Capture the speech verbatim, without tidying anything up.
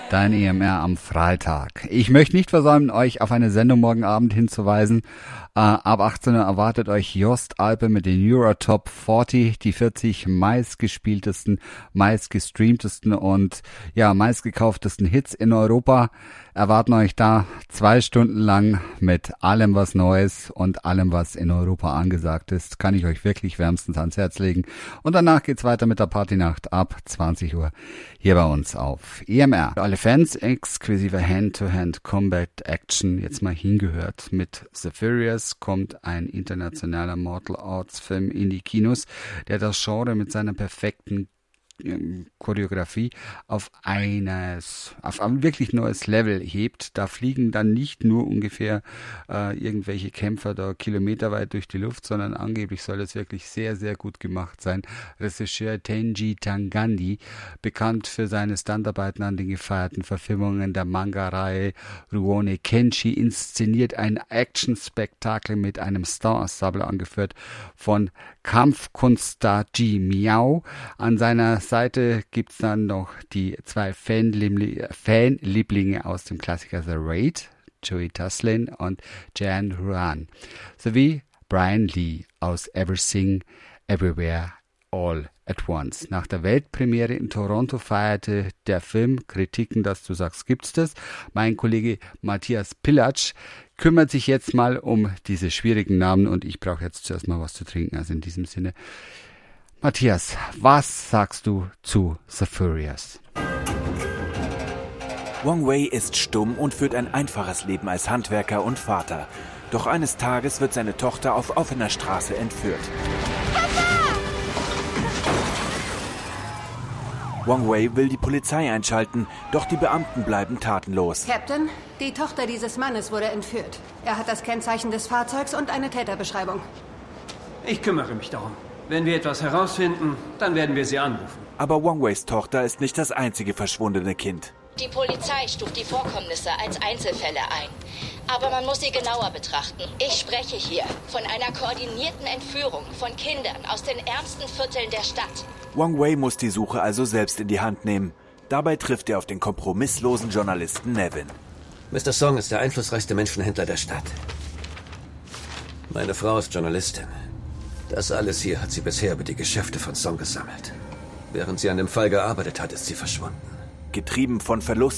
Dein E M R am Freitag. Ich möchte nicht versäumen, euch auf eine Sendung morgen Abend hinzuweisen. Äh, ab achtzehn Uhr erwartet euch Jost Alpe mit den Eurotop vierzig, die vierzig meistgespieltesten, meistgestreamtesten und ja meistgekauftesten Hits in Europa. Erwarten euch da zwei Stunden lang mit allem, was Neues und allem, was in Europa angesagt ist. Kann ich euch wirklich wärmstens ans Herz legen. Und danach geht's weiter mit der Partynacht ab zwanzig Uhr hier bei uns auf E M R. Für alle Fans exklusive Hand-to-Hand Combat Action jetzt mal hingehört. Mit The Furious kommt ein internationaler Martial Arts Film in die Kinos, der das Genre mit seiner perfekten Choreografie auf eines, auf ein wirklich neues Level hebt. Da fliegen dann nicht nur ungefähr äh, irgendwelche Kämpfer da kilometerweit durch die Luft, sondern angeblich soll es wirklich sehr, sehr gut gemacht sein. Regisseur Tenji Tangandi, bekannt für seine Standarbeiten an den gefeierten Verfilmungen der Manga-Reihe Rurouni Kenshi, inszeniert ein Action-Spektakel mit einem Star-Ensemble angeführt von Kampfkunststar Ji Miao. An seiner Seite gibt's dann noch die zwei Fanlieblinge Fanlieblinge aus dem Klassiker The Raid, Joey Taslin und Jan Ruan, sowie Brian Lee aus Everything, Everywhere, All at Once. Nach der Weltpremiere in Toronto feierte der Film Kritiken, dass du sagst, gibt's das? Mein Kollege Matthias Pilatsch kümmert sich jetzt mal um diese schwierigen Namen und ich brauche jetzt zuerst mal was zu trinken. Also in diesem Sinne, Matthias, was sagst du zu The Furious? Wong Wei ist stumm und führt ein einfaches Leben als Handwerker und Vater. Doch eines Tages wird seine Tochter auf offener Straße entführt. Wong Wei will die Polizei einschalten, doch die Beamten bleiben tatenlos. Captain, die Tochter dieses Mannes wurde entführt. Er hat das Kennzeichen des Fahrzeugs und eine Täterbeschreibung. Ich kümmere mich darum. Wenn wir etwas herausfinden, dann werden wir sie anrufen. Aber Wong Weis Tochter ist nicht das einzige verschwundene Kind. Die Polizei stuft die Vorkommnisse als Einzelfälle ein. Aber man muss sie genauer betrachten. Ich spreche hier von einer koordinierten Entführung von Kindern aus den ärmsten Vierteln der Stadt. Wong Wei muss die Suche also selbst in die Hand nehmen. Dabei trifft er auf den kompromisslosen Journalisten Nevin. Mister Song ist der einflussreichste Menschenhändler der Stadt. Meine Frau ist Journalistin. Das alles hier hat sie bisher über die Geschäfte von Song gesammelt. Während sie an dem Fall gearbeitet hat, ist sie verschwunden. Getrieben von Verlust